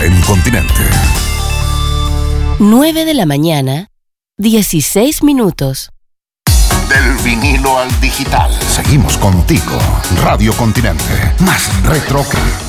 en Continente. 9 de la mañana, 16 minutos. Del vinilo al digital. Seguimos contigo. Radio Continente. Más retro que